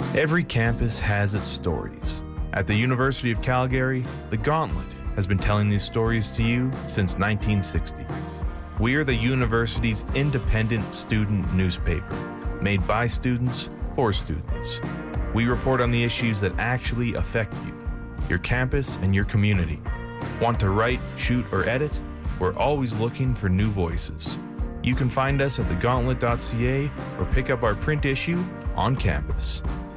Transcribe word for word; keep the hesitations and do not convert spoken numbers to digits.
Every campus has its stories. At the University of Calgary, The Gauntlet has been telling these stories to you since nineteen sixty. We are the university's independent student newspaper, made by students for students. We report on the issues that actually affect you, your campus, and your community. Want to write, shoot, or edit? We're always looking for new voices. You can find us at the gauntlet dot c a or pick up our print issue on campus.